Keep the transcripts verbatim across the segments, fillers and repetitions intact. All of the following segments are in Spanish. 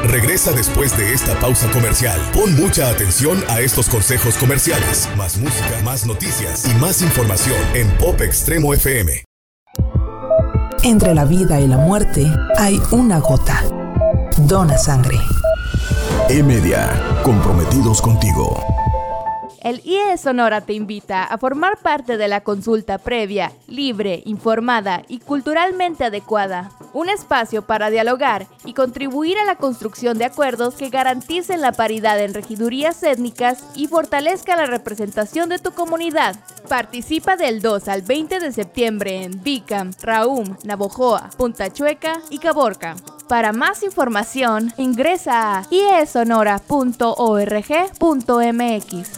regresa después de esta pausa comercial. Pon mucha atención a estos consejos comerciales. Más música, más noticias y más información en Pop Extremo F M. Entre la vida y la muerte hay una gota. Dona sangre. E-Media, comprometidos contigo. El I E Sonora te invita a formar parte de la consulta previa, libre, informada y culturalmente adecuada. Un espacio para dialogar y contribuir a la construcción de acuerdos que garanticen la paridad en regidurías étnicas y fortalezcan la representación de tu comunidad. Participa del dos al veinte de septiembre en Bicam, Raum, Navojoa, Punta Chueca y Caborca. Para más información, ingresa a i e sonora punto org punto m x.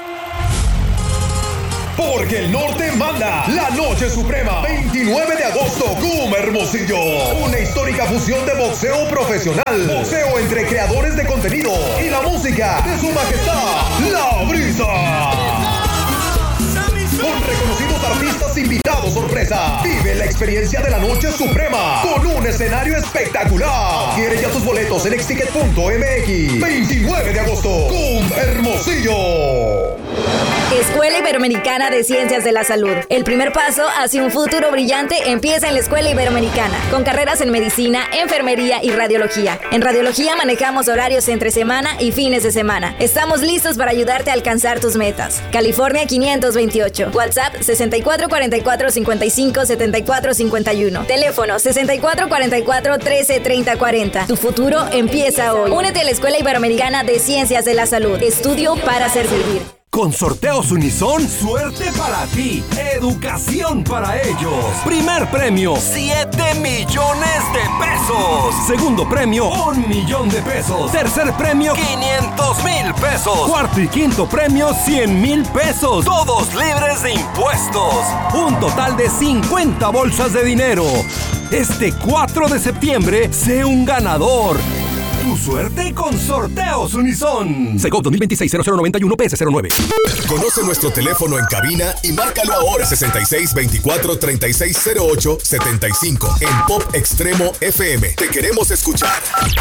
Porque el norte manda, la noche suprema, veintinueve de agosto, C U M Hermosillo. Una histórica fusión de boxeo profesional, boxeo entre creadores de contenido y la música de su majestad, La Brisa. Con reconocidos artistas invitados sorpresa. Vive la experiencia de la noche suprema con un escenario espectacular. Adquiere ya tus boletos en exticket punto m x. veintinueve de agosto, C U M Hermosillo. Escuela Iberoamericana de Ciencias de la Salud. El primer paso hacia un futuro brillante empieza en la Escuela Iberoamericana, con carreras en medicina, enfermería y radiología. En radiología manejamos horarios entre semana y fines de semana. Estamos listos para ayudarte a alcanzar tus metas. California quinientos veintiocho. WhatsApp sesenta y cuatro cuarenta y cuatro cincuenta y cinco setenta y cuatro cincuenta y uno. Teléfono sesenta y cuatro cuarenta y cuatro trece treinta cuarenta. Tu futuro empieza hoy. Únete a la Escuela Iberoamericana de Ciencias de la Salud. Estudio para servir. Con Sorteos Unison, suerte para ti, educación para ellos. Primer premio, siete millones de pesos. Segundo premio, un millón de pesos. Tercer premio, quinientos mil pesos. Cuarto y quinto premio, cien mil pesos. Todos libres de impuestos. Un total de cincuenta bolsas de dinero. Este cuatro de septiembre, sé un ganador. Tu suerte con Sorteos Unison. Segov dos mil veintiséis cero cero noventa y uno P S cero nueve. Conoce nuestro teléfono en cabina y márcalo ahora. sesenta y seis veinticuatro treinta y seis cero ocho setenta y cinco. En Pop Extremo F M. Te queremos escuchar.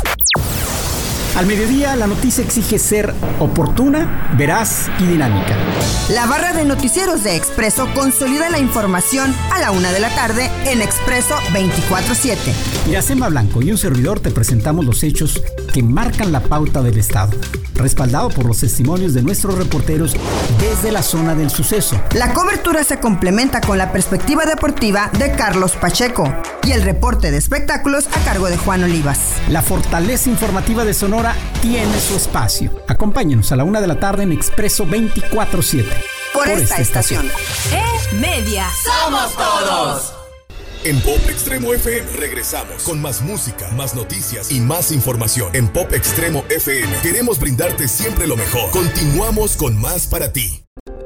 Al mediodía, la noticia exige ser oportuna, veraz y dinámica. La barra de noticieros de Expreso consolida la información a la una de la tarde en Expreso veinticuatro siete. Iracema Blanco y un servidor te presentamos los hechos que marcan la pauta del Estado, respaldado por los testimonios de nuestros reporteros desde la zona del suceso. La cobertura se complementa con la perspectiva deportiva de Carlos Pacheco y el reporte de espectáculos a cargo de Juan Olivas. La fortaleza informativa de Sonora tiene su espacio. Acompáñenos a la una de la tarde en Expreso veinticuatro siete. Por, por esta, esta estación. E-Media. ¡Somos todos! En Pop Extremo F M regresamos con más música, más noticias y más información. En Pop Extremo F M queremos brindarte siempre lo mejor. Continuamos con más para ti.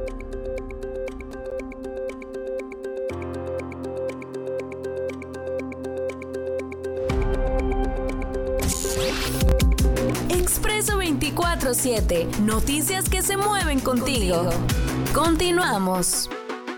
Expreso veinticuatro siete. Noticias que se mueven contigo. Continuamos.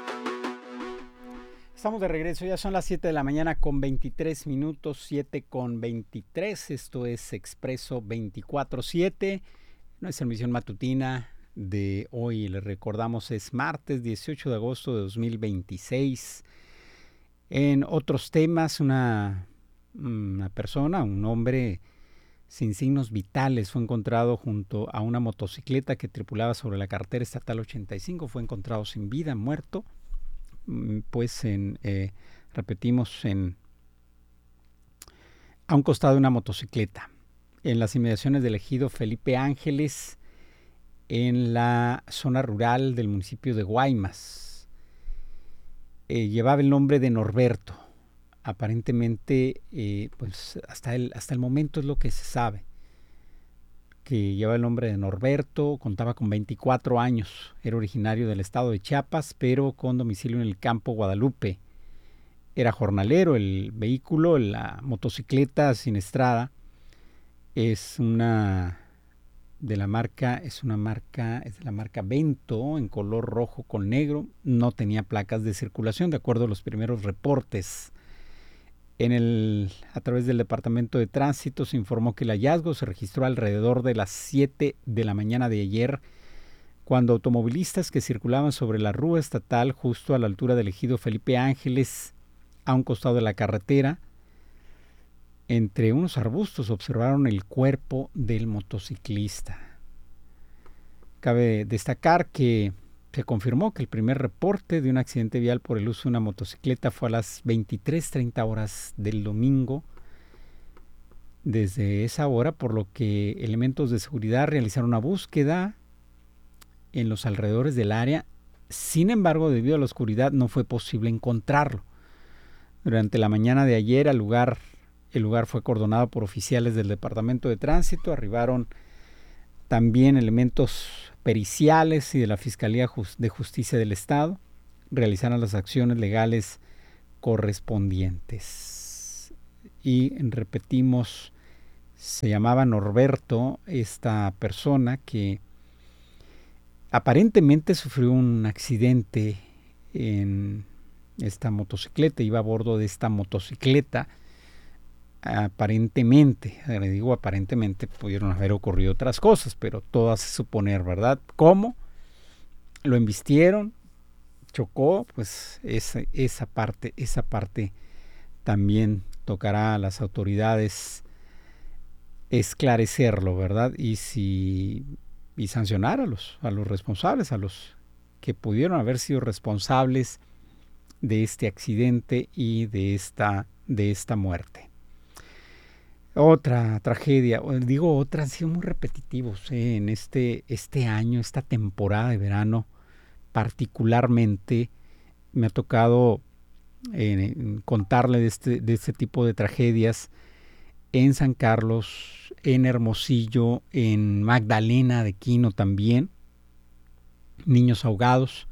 Estamos de regreso, ya son las siete de la mañana con veintitrés minutos, siete con veintitrés. Esto es Expreso veinticuatro siete. Nuestra emisión matutina de hoy, les recordamos, es martes dieciocho de agosto de dos mil veintiséis. En otros temas, una, una persona, un hombre sin signos vitales fue encontrado junto a una motocicleta que tripulaba sobre la carretera estatal ochenta y cinco. Fue encontrado sin vida, muerto. Pues en, eh, repetimos, en a un costado de una motocicleta, en las inmediaciones del ejido Felipe Ángeles, en la zona rural del municipio de Guaymas. Eh, llevaba el nombre de Norberto. Aparentemente, eh, pues hasta el, hasta el momento es lo que se sabe, que lleva el nombre de Norberto, contaba con veinticuatro años, era originario del estado de Chiapas, pero con domicilio en el campo Guadalupe. Era jornalero. El vehículo, la motocicleta siniestrada, es una de la marca, es una marca, es de la marca Vento, en color rojo con negro, no tenía placas de circulación, de acuerdo a los primeros reportes. En el, a través del Departamento de Tránsito se informó que el hallazgo se registró alrededor de las siete de la mañana de ayer, cuando automovilistas que circulaban sobre la rúa estatal justo a la altura del ejido Felipe Ángeles, a un costado de la carretera, entre unos arbustos observaron el cuerpo del motociclista. Cabe destacar que se confirmó que el primer reporte de un accidente vial por el uso de una motocicleta fue a las veintitrés treinta horas del domingo. Desde esa hora, por lo que elementos de seguridad realizaron una búsqueda en los alrededores del área. Sin embargo, debido a la oscuridad no fue posible encontrarlo. Durante la mañana de ayer, al lugar, el lugar fue acordonado por oficiales del Departamento de Tránsito. Arribaron también elementos periciales y de la Fiscalía de Justicia del Estado. Realizaron las acciones legales correspondientes. Y repetimos, se llamaba Norberto, esta persona que aparentemente sufrió un accidente en esta motocicleta, iba a bordo de esta motocicleta. Aparentemente, le digo aparentemente, pudieron haber ocurrido otras cosas, pero todo hace suponer, ¿verdad? ¿Cómo? Lo embistieron, chocó, pues esa, esa parte, esa parte también tocará a las autoridades esclarecerlo, ¿verdad? Y si y sancionar a los, a los responsables, a los que pudieron haber sido responsables de este accidente y de esta, de esta muerte. Otra tragedia, digo otra, han sido muy repetitivos ¿eh? en este, este año, esta temporada de verano, particularmente me ha tocado eh, contarle de este, de este tipo de tragedias en San Carlos, en Hermosillo, en Magdalena de Quino también, niños ahogados.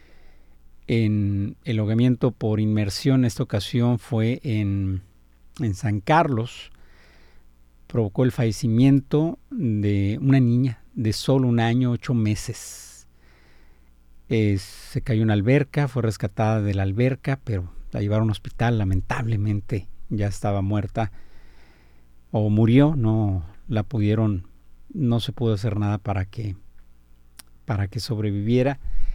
En el ahogamiento por inmersión, en esta ocasión fue en, en San Carlos, provocó el fallecimiento de una niña de solo un año, ocho meses. Eh, se cayó en una alberca, fue rescatada de la alberca, pero la llevaron a un hospital, lamentablemente ya estaba muerta o murió, no la pudieron, no se pudo hacer nada para que, para que sobreviviera.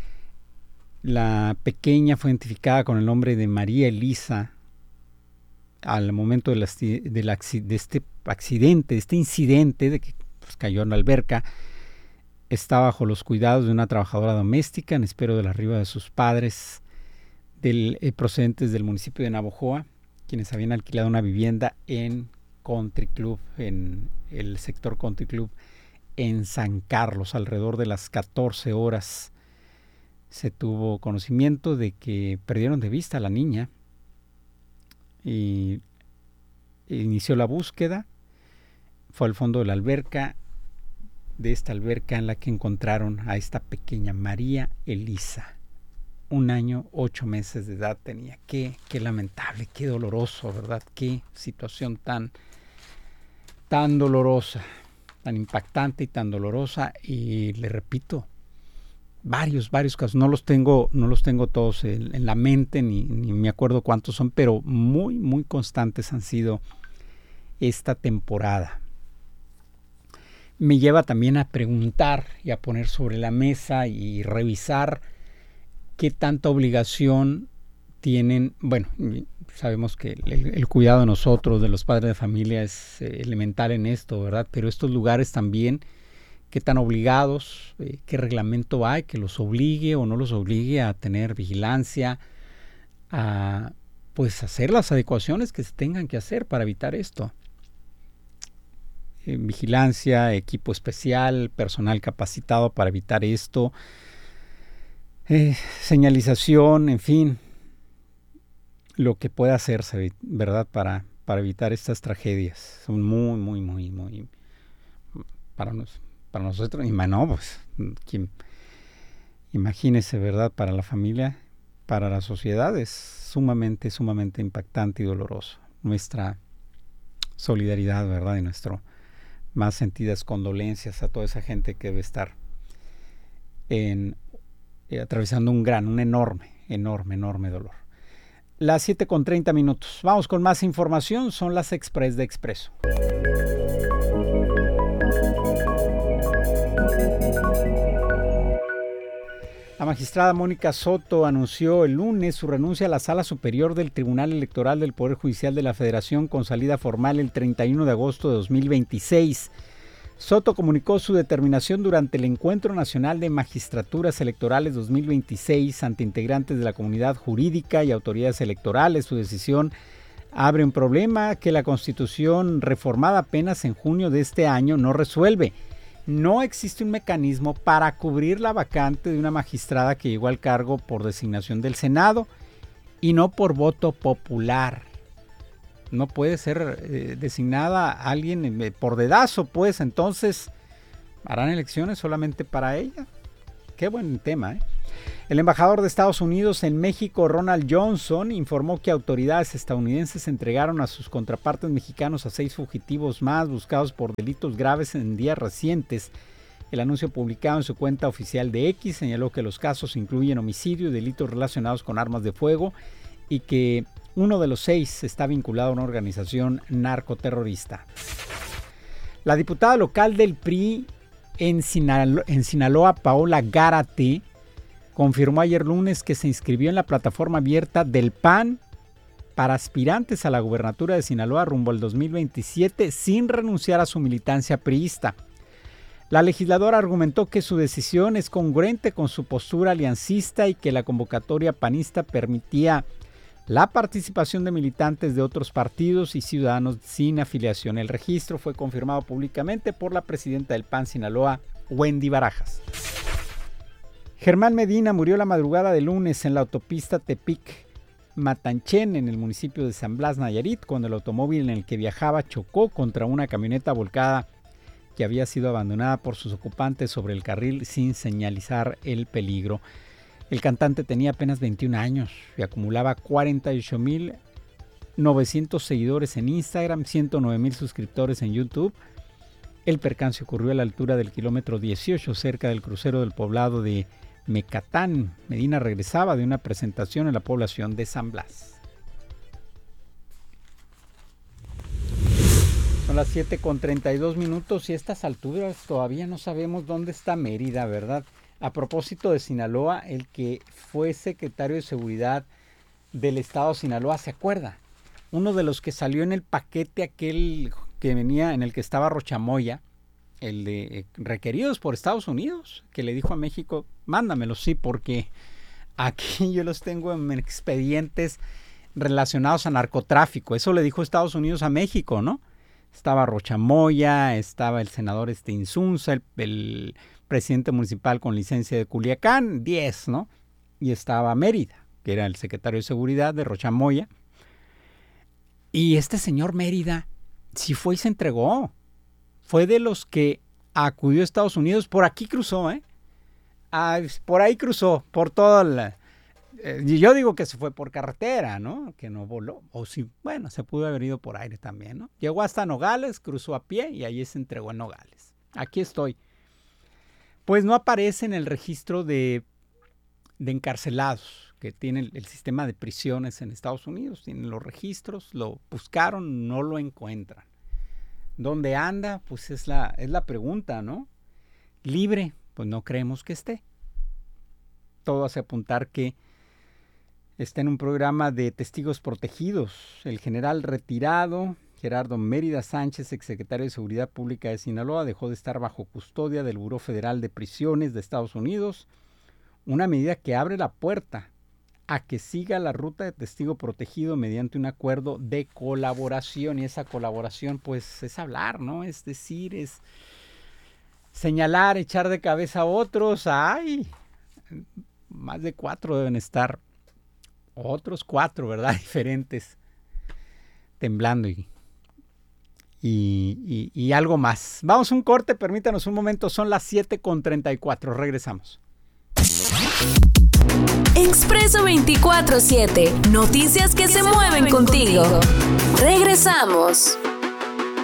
La pequeña fue identificada con el nombre de María Elisa. Al momento de, la, de, la, de este accidente, de este incidente, de que pues, cayó en la alberca, está bajo los cuidados de una trabajadora doméstica en espera de la arriba de sus padres del, eh, procedentes del municipio de Navojoa, quienes habían alquilado una vivienda en Country Club, en el sector Country Club en San Carlos. Alrededor de las catorce horas se tuvo conocimiento de que perdieron de vista a la niña y inició la búsqueda. Fue al fondo de la alberca, de esta alberca en la que encontraron a esta pequeña María Elisa. Un año, ocho meses de edad tenía. Qué, qué lamentable, qué doloroso, ¿verdad? Qué situación tan, tan dolorosa, tan impactante y tan dolorosa. Y le repito, varios, varios casos. No los tengo, no los tengo todos en, en la mente, ni, ni me acuerdo cuántos son, pero muy, muy constantes han sido esta temporada. Me lleva también a preguntar y a poner sobre la mesa y revisar qué tanta obligación tienen. Bueno, sabemos que el, el cuidado de nosotros, de los padres de familia, es eh, elemental en esto, ¿verdad? Pero estos lugares también, qué tan obligados, eh, qué reglamento hay que los obligue o no los obligue a tener vigilancia, a pues hacer las adecuaciones que se tengan que hacer para evitar esto. Eh, vigilancia, equipo especial, personal capacitado para evitar esto, eh, señalización, en fin, lo que pueda hacerse, ¿verdad? Para, para evitar estas tragedias. Son muy, muy, muy, muy, para nosotros. Para nosotros, y no, pues, ¿quién? Imagínese, ¿verdad? Para la familia, para la sociedad es sumamente, sumamente impactante y doloroso. Nuestra solidaridad, ¿verdad? Y nuestro más sentidas condolencias a toda esa gente que debe estar en, eh, atravesando un gran, un enorme, enorme, enorme dolor. Las siete con treinta minutos. Vamos con más información. Son las Express de Expreso. La magistrada Mónica Soto anunció el lunes su renuncia a la Sala Superior del Tribunal Electoral del Poder Judicial de la Federación con salida formal el treinta y uno de agosto de dos mil veintiséis. Soto comunicó su determinación durante el Encuentro Nacional de Magistraturas Electorales dos mil veintiséis ante integrantes de la comunidad jurídica y autoridades electorales. Su decisión abre un problema que la Constitución, reformada apenas en junio de este año, no resuelve. No existe un mecanismo para cubrir la vacante de una magistrada que llegó al cargo por designación del Senado y no por voto popular. No puede ser eh, designada alguien eh, por dedazo, pues entonces harán elecciones solamente para ella. Qué buen tema, ¿eh? El embajador de Estados Unidos en México, Ronald Johnson, informó que autoridades estadounidenses entregaron a sus contrapartes mexicanos a seis fugitivos más buscados por delitos graves en días recientes. El anuncio publicado en su cuenta oficial de X señaló que los casos incluyen homicidio y delitos relacionados con armas de fuego y que uno de los seis está vinculado a una organización narcoterrorista. La diputada local del P R I en Sinaloa, en Sinaloa Paola Gárate, confirmó ayer lunes que se inscribió en la plataforma abierta del P A N para aspirantes a la gubernatura de Sinaloa rumbo al dos mil veintisiete sin renunciar a su militancia priista. La legisladora argumentó que su decisión es congruente con su postura aliancista y que la convocatoria panista permitía la participación de militantes de otros partidos y ciudadanos sin afiliación. El registro fue confirmado públicamente por la presidenta del P A N Sinaloa, Wendy Barajas. Germán Medina murió la madrugada de lunes en la autopista Tepic-Matanchén, en el municipio de San Blas, Nayarit, cuando el automóvil en el que viajaba chocó contra una camioneta volcada que había sido abandonada por sus ocupantes sobre el carril sin señalizar el peligro. El cantante tenía apenas veintiún años y acumulaba cuarenta y ocho mil novecientos seguidores en Instagram, ciento nueve mil suscriptores en YouTube. El percance ocurrió a la altura del kilómetro dieciocho, cerca del crucero del poblado de Mecatán. Medina regresaba de una presentación en la población de San Blas. Son las siete con treinta y dos minutos y a estas alturas todavía no sabemos dónde está Mérida, ¿verdad? A propósito de Sinaloa, el que fue secretario de Seguridad del estado de Sinaloa, ¿se acuerda? Uno de los que salió en el paquete aquel que venía, en el que estaba Rochamoya, el de eh, requeridos por Estados Unidos, que le dijo a México, mándamelos, sí, porque aquí yo los tengo en expedientes relacionados a narcotráfico. Eso le dijo Estados Unidos a México, ¿no? Estaba Rochamoya, estaba el senador este Insunza, el, el presidente municipal con licencia de Culiacán, diez, ¿no? Y estaba Mérida, que era el secretario de Seguridad de Rochamoya. Y este señor Mérida sí fue y se entregó. Fue de los que acudió a Estados Unidos. Por aquí cruzó, ¿eh? Ah, por ahí cruzó, por toda la... Eh, yo digo que se fue por carretera, ¿no? Que no voló. O si, bueno, se pudo haber ido por aire también, ¿no? Llegó hasta Nogales, cruzó a pie y allí se entregó en Nogales. Aquí estoy. Pues no aparece en el registro de, de encarcelados que tiene el, el sistema de prisiones en Estados Unidos. Tienen los registros, lo buscaron, no lo encuentran. ¿Dónde anda? Pues es la, es la pregunta, ¿no? Libre, pues no creemos que esté. Todo hace apuntar que está en un programa de testigos protegidos. El general retirado Gerardo Mérida Sánchez, exsecretario de Seguridad Pública de Sinaloa, dejó de estar bajo custodia del Buró Federal de Prisiones de Estados Unidos, una medida que abre la puerta a que siga la ruta de testigo protegido mediante un acuerdo de colaboración. Y esa colaboración, pues, es hablar, ¿no? Es decir, es señalar, echar de cabeza a otros. ¡Ay! Más de cuatro deben estar, otros cuatro, ¿verdad? Diferentes, temblando y, y, y, y algo más. Vamos a un corte, permítanos un momento, son las siete con treinta y cuatro, regresamos. Expreso veinticuatro siete, noticias que se mueven contigo. Regresamos.